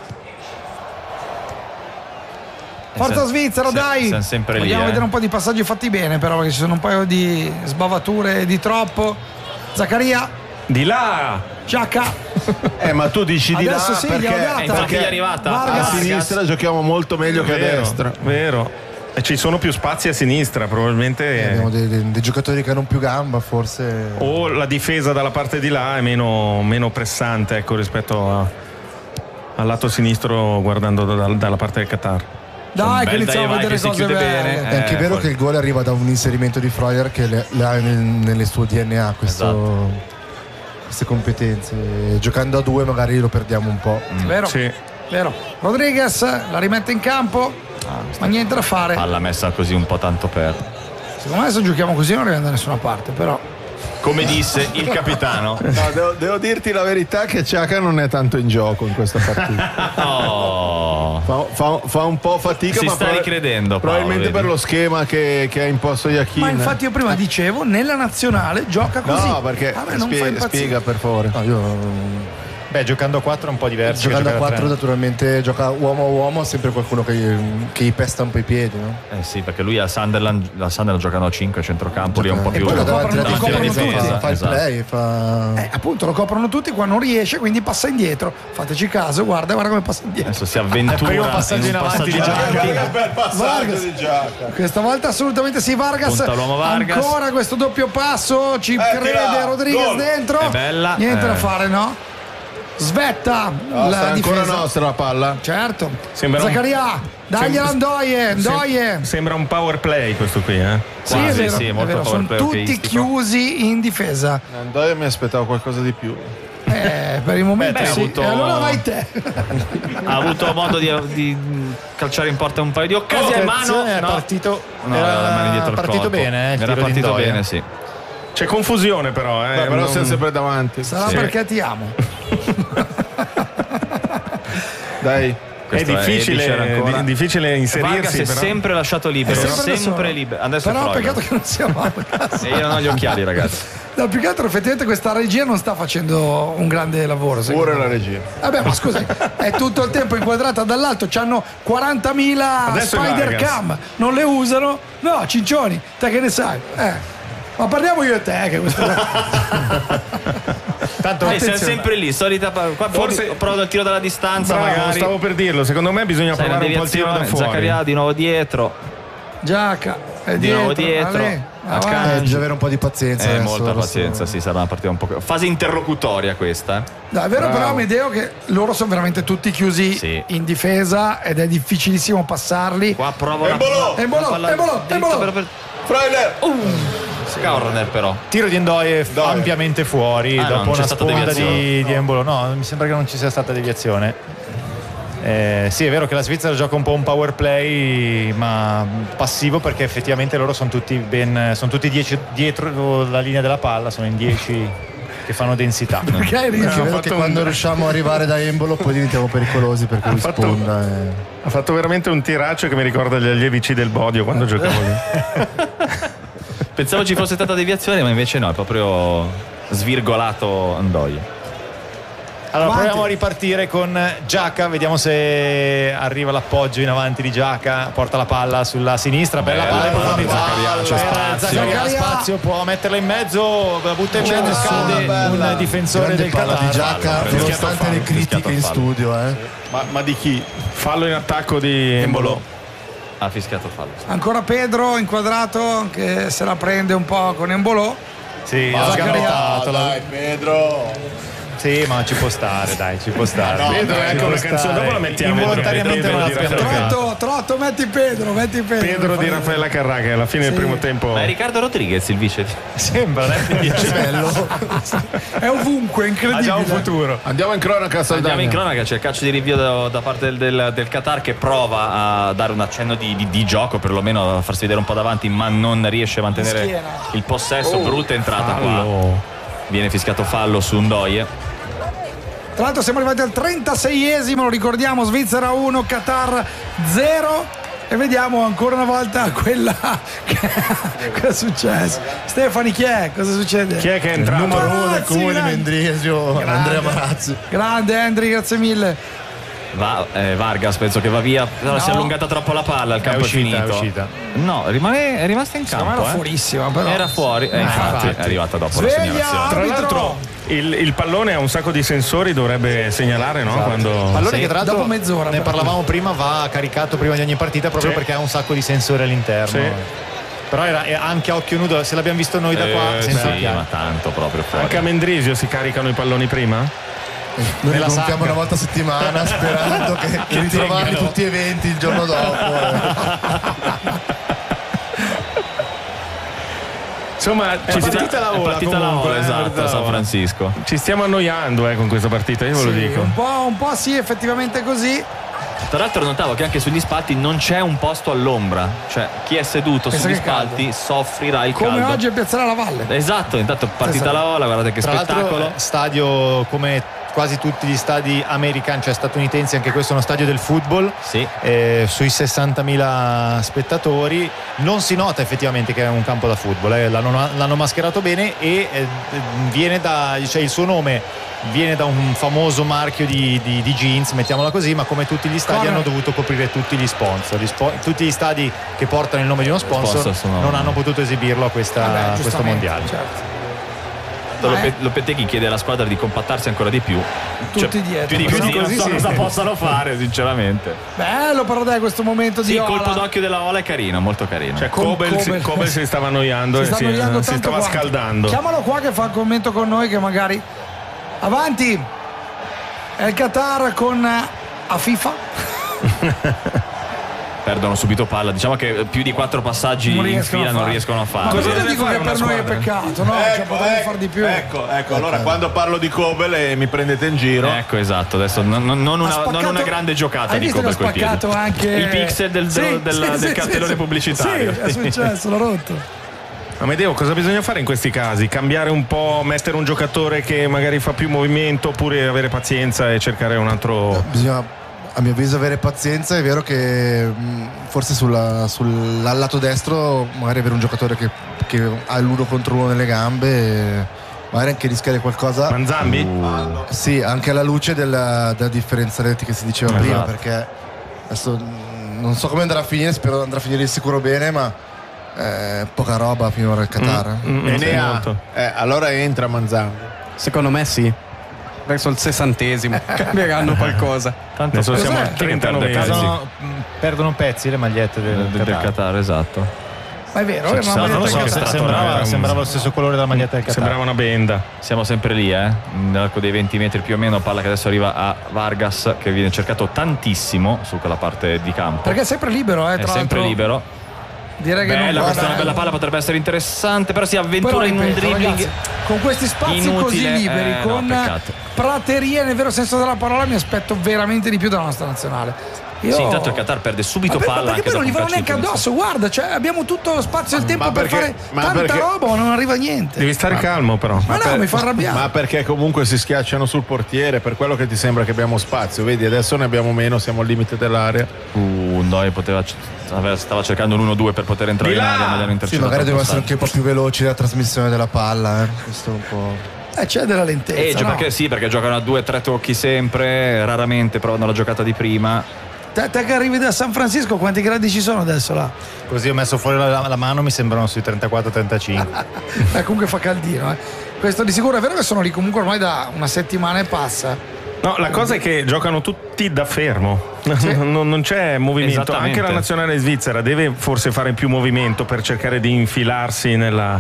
Forza Svizzera, dai! Siamo sempre lì. Vogliamo eh. vedere un po' di passaggi fatti bene, però, perché ci sono un paio di sbavature di troppo. Zaccaria, Di là! Giacca. Eh, ma tu dici di Adesso là sì, perché, gli ho data. Eh, infatti perché è arrivata. a Vargas. sinistra giochiamo molto meglio che a Vero, destra. vero. E ci sono più spazi a sinistra, probabilmente. Eh, abbiamo dei, dei- dei giocatori che hanno più gamba, forse. O la difesa dalla parte di là è meno, meno pressante, ecco, rispetto a- al lato sinistro guardando da- dalla parte del Qatar. Dai, che bel iniziamo a dai vai vedere che si cose chiude belle. bene. È anche Eh, vero poi- che il gol arriva da un inserimento di Freuler che le, le ha nel- nelle sue D N A questo, Esatto. queste competenze. Giocando a due magari lo perdiamo un po'. Vero? Sì. Vero. Rodriguez la rimette in campo, ma niente da fare. Palla messa così un po' tanto per. Secondo me se giochiamo così non arriviamo da nessuna parte, però. Come disse il capitano. No, devo, devo dirti la verità che Xhaka non è tanto in gioco in questa partita. Oh. Fa, fa- fa un po' fatica, Si ma sta proba- ricredendo, Paolo, probabilmente vedi? per lo schema che, che ha imposto Iachin. Ma infatti io prima dicevo, nella nazionale gioca così. No, perché a me non fa spiega, impazzire. spiega per favore. No, io Beh, giocando a quattro è un po' diverso. che giocando a giocare quattro tre. naturalmente gioca uomo a uomo, sempre qualcuno che, che gli pesta un po' i piedi, no? Eh sì, perché lui a Sunderland, la Sunderland giocano a cinque a centrocampo, lì è un po' E più poi lo davanti davanti alla alla difesa, difesa, coprono fa, fa il esatto. play, fa... Eh, appunto lo coprono tutti, qua non riesce, quindi passa indietro. Fateci caso, guarda, guarda come passa indietro. Adesso si avventura Primo passaggio in in un avanti di passaggio Giacomo. avanti. Bel passaggio Vargas. di Xhaka. Questa volta assolutamente sì, Vargas. Punta l'uomo Vargas. Ancora questo doppio passo, ci Eh, crede tira, Rodriguez gol. dentro. È bella, Niente eh. da fare, no? Svetta No, la sta ancora difesa. nostra la palla. Certo. Sembra un- Zaccaria, dagliela a Ndoye, Ndoye. Sembra un power play questo qui, eh? Sì, Quasi, è vero, sì, è molto vero, power sono play tutti hockeyistico. chiusi in difesa. Andoia mi aspettavo qualcosa di più. Eh, per il momento Beh, sì. ha avuto- E allora vai te. Ha avuto modo di, di calciare in porta un paio di occasioni. Mano, Attenzione, è no. partito, No, era la mano dietro il partito corpo. bene, eh, il Era tiro di partito Ndoye. bene, sì. C'è confusione però, eh? Beh, però non- siamo sempre davanti. Sarà Sì. perché ti amo. Dai. È Questo difficile, Ebischer ancora. di- difficile inserirsi. Vargas è però. sempre lasciato libero, È sempre da sempre, solo. libero. Adesso Però è peccato Freuler. che non sia Vargas. E io non ho gli occhiali, ragazzi. No, più che altro effettivamente questa regia non sta facendo un grande lavoro. secondo Pure me. la regia. Vabbè, ma scusi, è tutto il tempo inquadrata dall'alto, c'hanno quarantamila Adesso è spider Vargas. cam, non le usano? No, cincioni, te che ne sai? Eh. Ma parliamo io e te, che questo Tanto E siamo Attenzione. sempre lì, solita. Qua Forse- ho provato il tiro dalla distanza, Bravo, magari. stavo per dirlo, secondo me bisogna Sai, la provare un po' il tiro da deviazione, fuori. Zaccaria di nuovo dietro. Giacca è Di dietro, nuovo dietro. Ale, Accanto. avanti. Eh, bisogna avere un po' di pazienza Eh, adesso, molta adesso- pazienza, sì, sarà una partita un po'. Fase interlocutoria questa. eh. No, è vero, però mi ideo che loro sono veramente tutti chiusi Sì. in difesa ed è difficilissimo passarli. Qua provo una, Embolo! una Embolo, palla Embolo, dritta Embolo! per- per- Freuler! Corner però. tiro di Ndoye Ndoye. ampiamente fuori Ah, no, dopo non c'è una stata sponda deviazione. di, di Embolo. No, mi sembra che non ci sia stata deviazione. Eh, sì, è vero che la Svizzera gioca un po' un power play, ma passivo, perché effettivamente loro sono tutti ben, sono tutti dieci dietro la linea della palla, sono in dieci che fanno densità. Perché hai Anche riso? vedo che quando riusciamo ad arrivare da Embolo poi diventiamo pericolosi perché lui fatto- sponda. E... Ha fatto veramente un tiraccio che mi ricorda gli allievi C del Bodio quando giocavo lì. Pensavo ci fosse stata deviazione, ma invece no, è proprio svirgolato Ndoye. Allora Avanti. proviamo a ripartire con Giacca, vediamo se arriva l'appoggio in avanti di Giacca, porta la palla sulla sinistra, bella Bella palla in palla di profondità. Zaccaria, c'è Eh, spazio. Zaccaria ha Zaccaria. spazio, può metterla in mezzo, la butta in mezzo, scade bella. un difensore Grande del palla di Qatar. Giacca, fallo, nonostante rischiato le fallo, critiche rischiato in fallo. studio. Eh. Ma, ma di chi? Fallo in attacco di Embolo. Ha fischiato fallo. Ancora Pedro inquadrato che se la prende un po' con Embolo. Sì, ha Zaccaria. sgambettato, la- Dai, Pedro! Sì, ma ci può stare, dai, ci può stare. No, Pedro, dai, ecco ci la può canzone, stare. dopo la mettiamo. Involontariamente non l'abbiamo Pedro, Trotto, Trotto, metti Pedro, metti Pedro. Pedro di Raffaella Carrà, che alla fine Sì. del primo tempo. Ma è Riccardo Rodriguez il vice. Sembra, eh? bello. È ovunque, Ha incredibile. già un futuro. Andiamo in cronaca, Saldana. Andiamo in cronaca, c'è il calcio di rinvio da, da parte del, del, del Qatar che prova a dare un accenno di, di, di gioco, perlomeno a farsi vedere un po' davanti, ma non riesce a mantenere Schiena. il possesso. Brutta entrata qua. Fallo. Viene fischiato fallo su Ndoye. Tra l'altro siamo arrivati al trentaseiesimo, lo ricordiamo, Svizzera uno, Qatar zero. E vediamo ancora una volta quella. Cosa è successo? Stefani, chi è? Cosa succede? Chi è che è entrato? Numero uno del Marazzi, comune di grande. Mendrisio, Grande. Andrea Marazzi. Grande Andri, grazie mille. Va, eh, Vargas penso che va via, però No. si è allungata troppo la palla, il campo è, uscita, finito. è uscita. No, rimane, è rimasta in Secondo me campo. era eh. fuorissima, però. Era fuori, e infatti, infatti. è arrivata dopo la Sveglia! segnalazione. Tra Arbitro. l'altro il, il pallone ha un sacco di sensori, dovrebbe segnalare, no? Quando... Pallone Sì. che tra l'altro Dopo mezz'ora, ne però. parlavamo prima, va caricato prima di ogni partita proprio Sì. perché ha un sacco di sensori all'interno. Sì. Però era è anche a occhio nudo, se l'abbiamo visto noi da qua, Eh, senza sì, occhiali. ma tanto proprio fuori. Anche a Mendrisio si caricano i palloni prima? Noi li Nella compriamo sacca. una volta a settimana sperando che, che ritrovarli tengano. tutti e venti il giorno dopo. Insomma, ci, partita sta- la È ola partita la comunque, ola, eh, esatto, a bravo. San Francisco. ci stiamo annoiando eh, con questa partita, io ve lo Sì, dico. un po', un po' sì, effettivamente così. Tra l'altro notavo che anche sugli spalti non c'è un posto all'ombra, cioè chi è seduto Pensa sugli che caldo. spalti soffrirà il Come caldo. oggi a Piazzale alla Valle. Esatto, intanto partita Sì, sì. la ola, guardate che Tra l'altro spettacolo. stadio come quasi tutti gli stadi americani, cioè statunitensi, anche questo è uno stadio del football. Sì. Eh, sui sessantamila spettatori non si nota effettivamente che è un campo da football, eh. l'hanno, l'hanno mascherato bene e eh, viene da, cioè il suo nome viene da un famoso marchio di, di, di jeans, mettiamola così, ma come tutti gli stadi Corner. hanno dovuto coprire tutti gli sponsor. Gli spo- tutti gli stadi che portano il nome di uno sponsor, Sponsor sono- non hanno potuto esibirlo a, questa, Vabbè, a questo giustamente, mondiale. certo. Lope- eh. Lopeteghi chiede alla squadra di compattarsi ancora di più. Tutti dietro. Più di Però così, non così so sì. cosa possano fare, sinceramente. Bello però dai questo momento Sì, di il ola. colpo d'occhio della ola è carino, molto carino. Cioè Con Kobel, si- Kobel. Kobel si stava annoiando Si e sta si, annoiando si tanto stava quanto. scaldando. Chiamalo qua che fa il commento con noi che magari avanti. È il Qatar con a FIFA. Perdono subito palla, diciamo che più di quattro passaggi Non in riescono fila a non fare. riescono a Ma fare. cosa deve dico fare che una per noi è squadra? peccato, no? Cioè, potremmo far di più. ecco, ecco. Allora quando parlo di Kobel e mi prendete in giro. Ecco, esatto, adesso non, non- non Ha una, spaccato- non una grande giocata Hai di visto che Kobel ha quel piede. spaccato anche Il pixel del, Sì, del- sì, del sì, cartellone sì, pubblicitario. Sì, è successo, l'ho rotto. Amedeo, cosa bisogna fare in questi casi? Cambiare un po', mettere un giocatore che magari fa più movimento oppure avere pazienza e cercare un altro... Bisogna, a mio avviso, avere pazienza. È vero che mh, forse sulla- sul al lato destro magari avere un giocatore che, che ha l'uno contro uno nelle gambe e magari anche rischiare qualcosa. Manzambi? Sì, anche alla luce della, della differenza reti che si diceva Esatto. prima, perché adesso mh, non so come andrà a finire, spero andrà a finire di sicuro bene, ma eh, poca roba finora il Qatar. Mm, mm, E sì, ne ha. molto. Eh, allora entra Manzambi. Secondo me sì. Verso il sessantesimo cambieranno qualcosa. Tanto Adesso cos'è? siamo a Chi che trentanove perde mesi. pezzi? Perdono, mh, perdono pezzi le magliette del, del, del Qatar. Qatar, esatto. Ma è vero, Sì, è ci una sarà- non lo maglietta so, che se- sta- se- sembrava, era un- sembrava lo stesso colore della maglietta del Qatar. Sembrava una benda. Siamo sempre lì, eh? Nell'arco dei venti metri più o meno, palla che adesso arriva a Vargas che viene cercato tantissimo su quella parte di campo. Perché è sempre libero, eh, è tra sempre l'altro. libero. Direi che Bella, non questa è una guarda- bella palla, potrebbe essere interessante, però si Però avventura in un ripeto, dribbling. ragazzi, con questi spazi inutile, così liberi, eh, no, con peccato. praterie nel vero senso della parola, mi aspetto veramente di più dalla nostra nazionale. Io... Sì, intanto il Qatar perde subito Ma per- palla. perché anche poi non gli dopo vanno un calcio neanche di addosso, guarda, cioè abbiamo tutto lo spazio e il tempo Ma per perché- fare ma tanta perché- roba, ma non arriva niente. Devi stare calmo però. Ma no, per- mi fa arrabbiare. Ma perché comunque si schiacciano sul portiere, per quello che ti sembra che abbiamo spazio. Vedi, adesso ne abbiamo meno, siamo al limite dell'area. Uh, Ndoye poteva aveva- stava cercando l'uno due per poter entrare Di in là! area, ma gli hanno Sì, intercettato. magari il devono essere anche passaggio. un po' più veloci la trasmissione della palla, eh. Questo è un po'. Eh, c'è della lentezza. Eh, già, no? perché sì, perché giocano a due o tre tocchi sempre, raramente provano la giocata di prima. Te, te che arrivi da San Francisco, quanti gradi ci sono adesso là? Così ho messo fuori la, la mano, mi sembrano sui trentaquattro trentacinque. Eh, comunque fa caldino, eh. Questo di sicuro è vero che sono lì comunque ormai da una settimana e passa. No, la cosa è che giocano tutti da fermo, non, non c'è movimento. Esattamente. Anche la nazionale svizzera deve forse fare più movimento per cercare di infilarsi nella,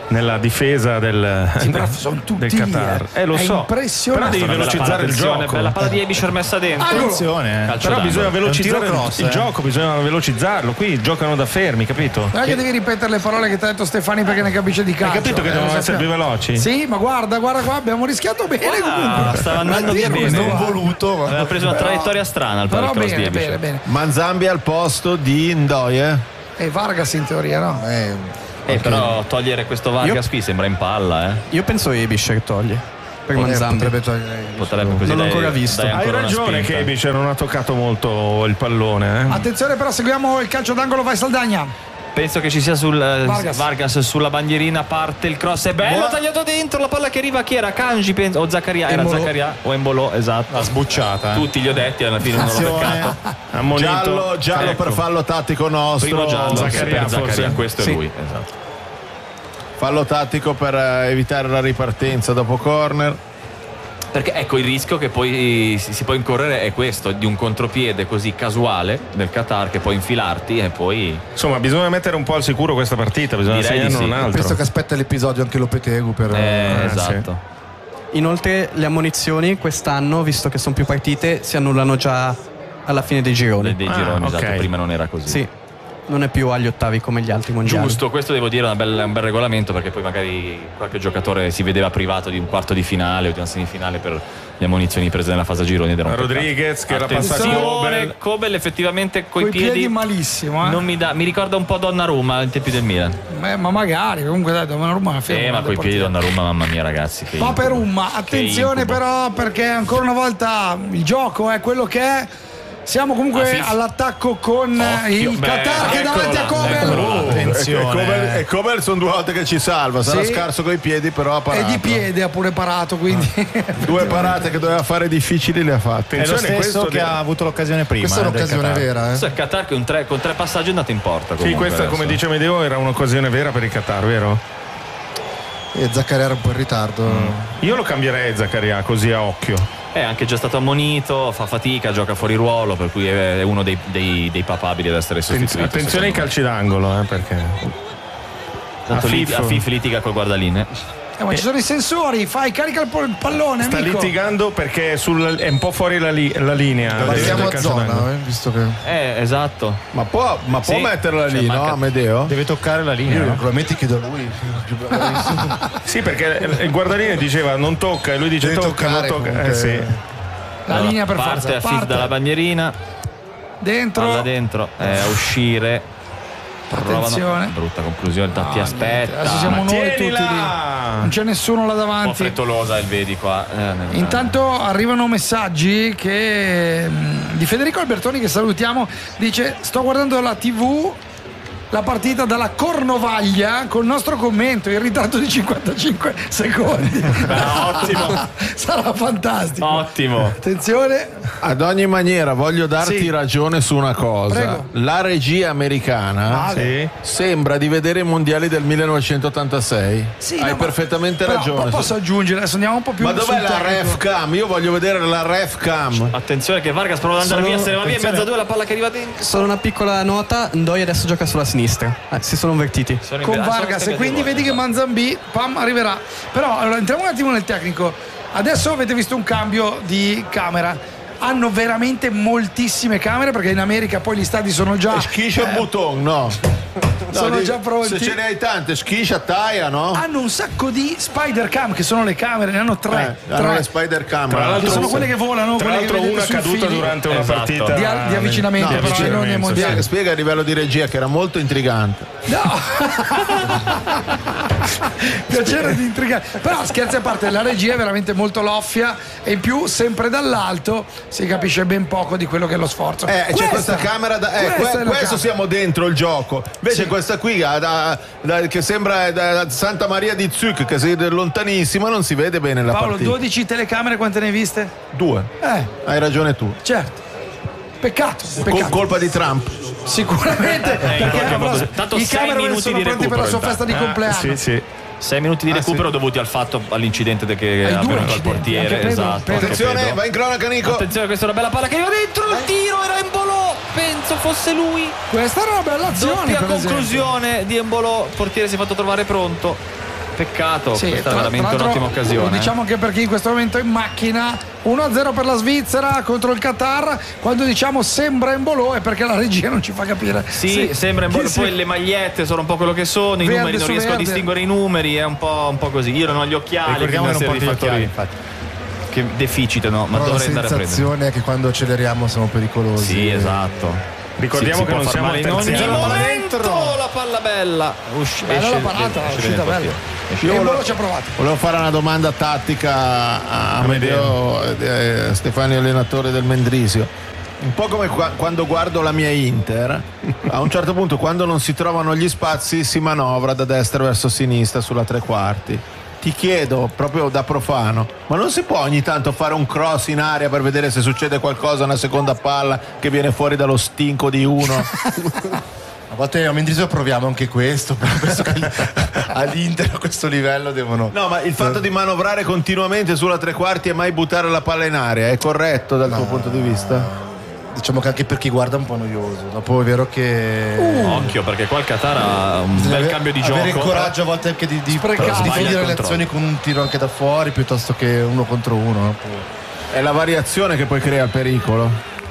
nella difesa del, Sì, però sono tutti del Qatar. lì, eh. Eh, lo È so. impressionante. Però devi Bella velocizzare palla, il attenzione, gioco. bella palla di Ebischer messa dentro. Attenzione, Calcio Però d'angolo. bisogna velocizzare È un tiro cross, il eh. gioco, bisogna velocizzarlo. Qui giocano da fermi, capito? Non è che devi ripetere le parole che ti ha detto Stefani perché ne capisce di calcio. Hai capito che eh, devono lo essere più sappiamo. veloci? Sì, ma guarda, guarda qua, abbiamo rischiato bene Ah, comunque. stava andando Ma bene. questo non qua. voluto, ma... Aveva preso una Però- traiettoria strana al Però cross di bene, Ebischer. bene, bene. Manzambi al posto di Ndoye. E Vargas in teoria, no? Eh, Eh, però togliere questo Vargas qui sembra in palla, eh. Io penso Ebischer toglie per Manzambi. potrebbe togliere. Potrebbe così Non l'ho dai- ancora visto. dai Hai ancora una ragione spinta. che Ebischer non ha toccato molto il pallone. Eh? Attenzione però, seguiamo il calcio d'angolo, vai Saldagna. Penso che ci sia sul eh, Vargas. Vargas. sulla bandierina, parte il cross, è bello, Buona- tagliato dentro, la palla che arriva chi era? Kanji penso, o Zaccaria, era Embolo. Zaccaria o Embolo, esatto. La sbucciata. eh. Tutti gli ho detti, alla fine non l'ho Attenzione. beccato. Ammonito. Giallo, giallo Ecco. per fallo tattico nostro. Primo giallo Zaccaria, per Zaccaria, forse. questo Sì. è lui, esatto. Fallo tattico per eh, evitare la ripartenza dopo corner. Perché ecco il rischio che poi si, si può incorrere è questo, di un contropiede così casuale del Qatar che puoi infilarti e poi Insomma, bisogna mettere un po' al sicuro questa partita, bisogna Direi di segnarne sì. un altro. Penso che aspetta l'episodio anche Lopetegui per... eh, eh, esatto. Inoltre le ammonizioni quest'anno, visto che sono più partite, si annullano già alla fine dei gironi. Dei, dei Ah, gironi, ok. esatto, prima non era così. Sì, non è più agli ottavi come gli altri mondiali. Giusto, questo devo dire è una bella- un bel regolamento perché poi magari qualche giocatore si vedeva privato di un quarto di finale o di una semifinale per le ammonizioni prese nella fase a gironi ed era un peccato. Rodriguez che era passato Attenzione. Attenzione, Kobel effettivamente coi Coi piedi, piedi malissimo, eh. non mi, dà, mi ricorda un po' Donnarumma ai tempi del Milan. Eh, ma magari, comunque dai, Donnarumma è una Eh, ma coi piedi Donnarumma, mamma mia ragazzi, che Paperumma, incubo. attenzione Che incubo. però perché ancora una volta il gioco è quello che è. Siamo comunque Ah, sì. all'attacco con Occhio, il beh, Qatar che è eccolo davanti là, a Kobel. eccolo là. Attenzione. E Kobel, e Kobel sono due volte che ci salva. Sarà Sì. scarso coi piedi, però ha E parato. di piede ha pure parato, quindi Due parate che doveva fare difficili le ha fatte. È lo Attenzione, stesso questo che di- ha avuto l'occasione prima. Questa è eh, del un'occasione Qatar. vera, eh. Questo è il Qatar che un tre- con tre passaggi è andato in porta. Sì, comunque questa adesso. come dice Medeo era un'occasione vera per il Qatar, vero? E Zaccaria era un po' in ritardo. Io lo cambierei Zaccaria così a occhio. È anche già stato ammonito, fa fatica, gioca fuori ruolo, per cui è uno dei, dei, dei papabili ad essere sostituito. Attenzione ai secondo calci d'angolo, eh, perché me. Tanto a lì- Fif- a Fif litiga col guardaline. Eh, ma ci sono i sensori, fai, carica il po- il pallone, sta amico. litigando perché è, sul- è un po' fuori la, li- la linea. del- Passiamo del a calcio zona, d'angolo. eh, visto che... Eh, esatto. Ma può, ma può Sì, metterla cioè, lì, manca- no, Amedeo? Deve toccare la linea. Io no? probabilmente chiedo a lui. più bravissimo. Sì, perché il guardaline diceva non tocca e lui dice Devi tocca, non toccare tocca. comunque. Eh, sì. La Allora, linea per parte forza. a Fif Parte dalla bandierina, dentro. palla dentro, eh, a uscire. Provano- Attenzione. Brutta conclusione, No, ti aspetta. adesso siamo Ma noi tutti Tienila! lì. Non c'è nessuno là un po' davanti. frettolosa il vedi qua. eh, nel- Intanto arrivano messaggi che, mh, di Federico Albertoni, che salutiamo, dice: sto guardando la tivù la partita dalla Cornovaglia col nostro commento in ritardo di cinquantacinque secondi. ottimo. Sarà fantastico. Ottimo. Attenzione. Ad ogni maniera voglio darti Sì. ragione su una cosa. Prego. La regia americana Vale. Sì. sembra di vedere i mondiali del millenovecentottantasei. Sì, Hai no, ma- perfettamente però, ragione. po- Posso aggiungere, adesso andiamo un po' più Ma dov'è sul la tecnico. ref cam? Io voglio vedere la ref cam. Attenzione che Vargas prova ad andare Sono- via, se ne va via in attenzione. mezzo a due la palla che arriva dentro. Solo una piccola nota, Ndoye adesso gioca sulla sinistra. Eh, si sono invertiti. Sono in- Con ah, sono Vargas, e scambiati quindi voi, vedi che esatto. Manzambi pam, arriverà. Però allora entriamo un attimo nel tecnico. Adesso avete visto un cambio di camera. Hanno veramente moltissime camere perché in America poi gli stadi sono già Schiscia bouton, no. No, sono di- già pronti. Se ce ne hai tante, schiscia, taia, no? hanno un sacco di spider cam, che sono le camere, ne hanno tre, Eh, hanno tre. le spider cam. Tra che l'altro- sono quelle che volano, Tra quelle che l'altro vedete una sui caduta fili. durante una Esatto. partita Di al- di avvicinamento, di però, non avvicinamento, è mondiale. Spiega, spiega a livello di regia che era molto intrigante. No. Piacere di intrigare. Però scherzi a parte, la regia è veramente molto loffia e in più sempre dall'alto si capisce ben poco di quello che è lo sforzo. Eh, c'è questa camera da, eh, questa que- è la questo camera. siamo dentro il gioco. Invece Sì. questa qui da- da- da- che sembra da Santa Maria di Zuc, che si vede lontanissima, non si vede bene la Paolo, partita. dodici telecamere quante ne hai viste? Due. Eh, Hai ragione tu. certo. Peccato, Col- peccato. colpa di Trump. Sicuramente, in perché qualche avrà- modo- tanto i sei cameraman minuti sono di pronti per la sua recupero, festa di Ah, compleanno. sì, sì. sei minuti di Ah, recupero sì. dovuti al fatto all'incidente de- che Ai ha due avvenuto al incidenti, portiere. anche Pedro- Esatto. Pedro- Attenzione, Pedro. va in cronaca Nico. Attenzione, questa è una bella palla che arriva dentro il tiro, era Embolo, penso fosse lui. Questa era una bella azione. Doppia per esempio. conclusione di Embolo, il portiere si è fatto trovare pronto. peccato, Sì, questa è tra- veramente tra l'altro, un'ottima occasione. Diciamo che per chi in questo momento è in macchina, uno a zero per la Svizzera contro il Qatar. Quando diciamo sembra Embolo è perché la regia non ci fa capire. Sì, sembra Sì, poi sì. le magliette sono un po' quello che sono, i Verde numeri non su riesco a verde. distinguere i numeri, è un po', un po' così. Io non ho gli occhiali, Ricordiamo che quindi non una porti serie gli di occhiali, fattori che deficitano, ma Però la dovrei andare a prendere. sensazione è che quando acceleriamo siamo pericolosi. Sì, esatto. Ricordiamo Si- si che può non far siamo male in ogni terziari. momento. La palla bella. Usci- Bella esce- la parata, è esce uscita bene il bella. portiere. Io Embolo ci ha provato. Volevo fare una domanda tattica a Amedeo eh, Stefani, allenatore del Mendrisio. Un po' come qua- quando guardo la mia Inter, a un certo punto quando non si trovano gli spazi si manovra da destra verso sinistra sulla tre quarti. Ti chiedo, proprio da profano, ma non si può ogni tanto fare un cross in aria per vedere se succede qualcosa, una seconda palla che viene fuori dallo stinco di uno? A volte a Mendrisio proviamo anche questo, però penso che all'Inter a questo livello devono. No, ma il fatto di manovrare continuamente sulla tre quarti e mai buttare la palla in aria è corretto dal tuo punto di vista? Diciamo che anche per chi guarda è un po' noioso. Dopo è vero che Occhio, perché qua il Qatar ha un bisogna bel ave- cambio di avere gioco. il coraggio a volte anche di, di, Sprecare. di Sbaglia il finire le controllo. azioni con un tiro anche da fuori piuttosto che uno contro uno. eh. È la variazione che poi crea il pericolo.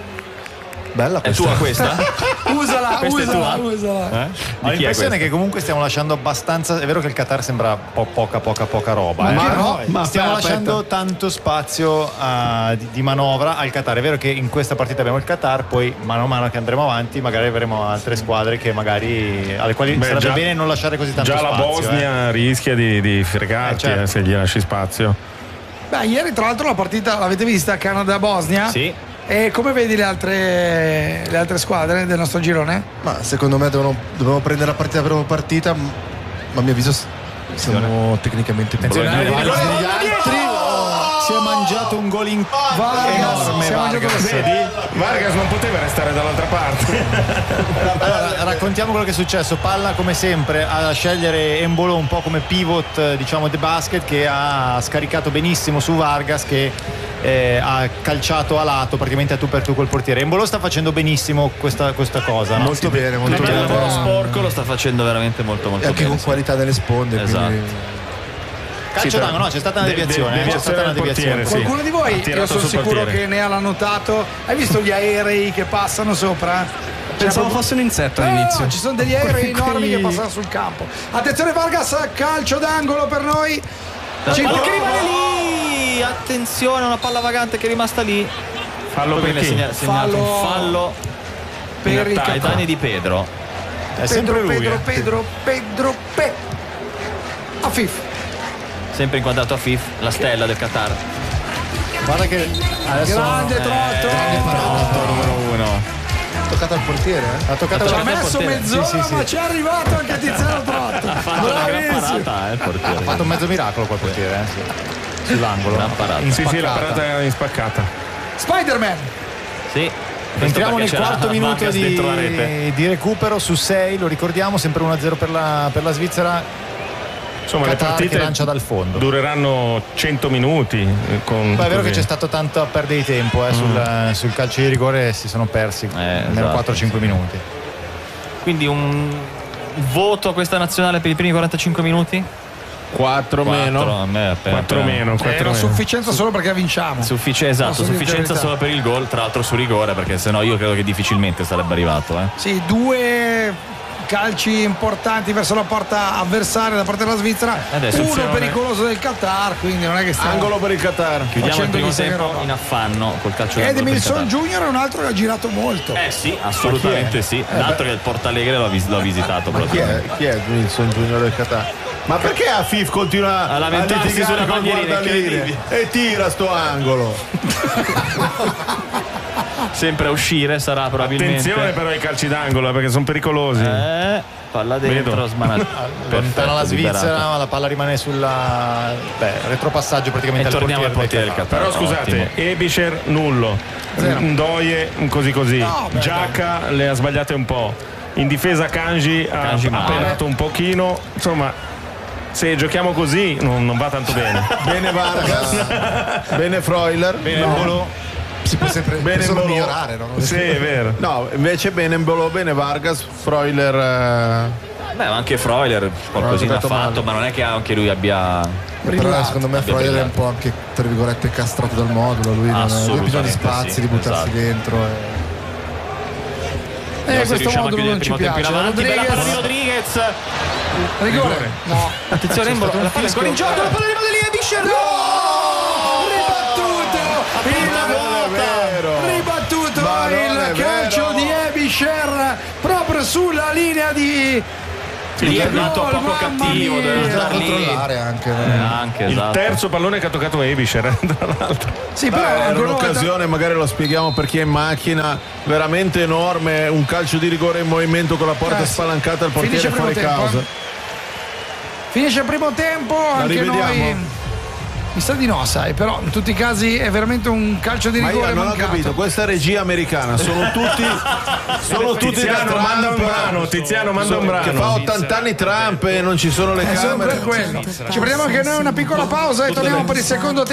Bella È questa. tua questa? Usala, Questa è usala, tua? usala. Eh? Ho Di chi è l'impressione questa? che comunque stiamo lasciando abbastanza. È vero che il Qatar sembra po- poca, poca, poca roba. eh. Ma Però no, ma stiamo aspetta, lasciando tanto spazio a- di, di manovra al Qatar. È vero che in questa partita abbiamo il Qatar, poi mano a mano che andremo avanti, magari avremo altre squadre che magari alle quali Beh, sarebbe già- bene non lasciare così tanto Già la spazio. Bosnia eh. rischia di, di fregarti Eh, certo. eh, se gli lasci spazio. Beh, ieri tra l'altro la partita l'avete vista, Canada-Bosnia? Sì. E come vedi le altre, le altre squadre del nostro girone? Ma secondo me devono, dobbiamo prendere la partita per partita, ma a mio avviso s- siamo tecnicamente più Attenzione, bravi. Vargas degli altri. Oh, si è mangiato un gol in Vargas, enorme. si è mangiato Vargas. lo Vedi? Vargas non poteva restare dall'altra parte. Allora, raccontiamo quello che è successo. Palla come sempre a scegliere Embolo un po' come pivot, eh, diciamo, di basket, che ha scaricato benissimo su Vargas, che eh, ha calciato a lato praticamente a tu per tu col portiere. Embolo sta facendo benissimo questa, questa cosa, no? Molto bene, molto Tutto il bene. lavoro sporco lo sta facendo veramente molto molto E anche bene. con sì. qualità nelle sponde. Esatto. Quindi... Calcio Sì, d'angolo, no, c'è stata una de- de- deviazione. eh, c'è deviazione stata una del portiere, deviazione. sì. Qualcuno di Ha voi, io tirato sono sul sicuro portiere. che ne ha notato. Hai visto gli aerei che passano sopra? Pensavo Cioè, fosse un insetto No, no, all'inizio. no, ci sono degli aerei Quelli- enormi che passano sul campo. Attenzione Vargas, calcio d'angolo per noi. La Cinque- palla che rimane lì! Attenzione, una palla vagante che è rimasta lì. Fallo Poi per viene chi? segna- segnato Fallo un fallo per in il atta- ai Qatar. danni di Pedro. È sempre Pedro, lui. Pedro, eh. Pedro, Pedro, Pe. Afif. Sempre inquadrato a Fif, la stella del Qatar. Guarda che adesso Grande trotto. Trotto numero uno. Toccato al portiere, eh? ha toccato Ci ha la messo portiere. mezz'ora, Sì, sì, sì. ma ci è arrivato anche Tiziano Trotto. Ha fatto una gran Bravissimo. parata, eh, il Ha portiere. fatto un mezzo miracolo quel portiere, eh, sì. Sull'angolo. Gran parata. In Sì, sì, la spaccata. parata è in spaccata. Spider-Man. Sì. Questo Entriamo perché nel c'era quarto minuto Vargas dentro la rete. di, di recupero su sei, lo ricordiamo, sempre uno a zero per la, per la Svizzera. Insomma, le Qatar che partite lancia dal fondo. dureranno cento minuti. eh, Con Poi è vero che così. c'è stato tanto perdere di tempo eh, sul, sul calcio di rigore, si sono persi almeno esatto, quattro cinque minuti. Quindi un voto a questa nazionale per i primi quarantacinque minuti? quattro meno. Quattro, a me appena- quattro appena- meno, È quattro una meno. sufficienza solo perché vinciamo. Suffici- esatto, Posso dire sufficienza la verità. solo per il gol, tra l'altro su rigore, perché sennò io credo che difficilmente sarebbe arrivato. Eh. Sì, due calci importanti verso la porta avversaria da parte della Svizzera, Adesso uno attenzione. pericoloso del Qatar, quindi non è che stiamo... Angolo per il Qatar. Chiudiamo il Facendo primo chissà che tempo roba. in affanno col calcio d'angolo per il Edmilson Qatar. Junior è un altro che ha girato molto. Eh sì, assolutamente sì. L'altro che il Portalegre l'ho, vis- l'ho visitato Chi proprio. è? Chi è Wilson Junior del Qatar? Ma perché Afif continua A a lamentarsi litigare sulle col bandierine, guardaline incredibile. e tira sto angolo? Sempre a uscire sarà probabilmente. Attenzione però ai calci d'angolo, eh, perché sono pericolosi. Eh, palla dentro, Vedo. smanata. Lontana la Perfetto, Svizzera, liberata. ma la palla rimane sulla beh, retropassaggio praticamente E al torniamo al portiere portiere del del Qatar. Qatar. Però scusate, Ebischer nullo, Ndoye così così, No, beh, Giacca le ha sbagliate un po', in difesa Kanji ha, Kanji ha male. penato un pochino, insomma se giochiamo così non, non va tanto bene. Bene Vargas, bene Freuler. Bene, no. Embolo. Si può sempre Bene solo Embolo. migliorare, no? Sì, è vero. No, invece bene Embolo, bene Vargas, Freuler eh, Beh, ma anche Freuler qualcosina ha fatto, male. Ma non è che anche lui abbia. Però secondo me abbia Freuler è un po' anche tra virgolette castrato dal modulo, lui non ha bisogno di spazi, sì, di buttarsi esatto. dentro. E eh, questo modulo non ci piace. Bella palla di Rodriguez. Rigore. No. Attenzione, Embolo, la palla scorre in gioco, la palla arriva lì, Ebischer. Ribattuto! Ribattuto il calcio di Ebischer proprio sulla linea di lì è nato poco cattivo, da controllare anche, eh, anche il esatto. terzo pallone che ha toccato Ebischer, tra l'altro. Sì, però Beh, era un'occasione, volta... magari lo spieghiamo per chi è in macchina, veramente enorme, un calcio di rigore in movimento con la porta eh, spalancata, il portiere fuori tempo, causa. Eh. Finisce il primo tempo, La anche rivediamo. noi. Mi sa di no, sai, però in tutti i casi è veramente un calcio di Ma rigore io non mancato. ho capito, questa regia americana sono tutti sono tutti Tiziano, da Trump, manda un brano, Tiziano manda un brano. che fa ottanta anni Trump e non ci sono le Eh, solo camere. per quello. Ci prendiamo anche noi una piccola pausa e torniamo per il secondo tempo.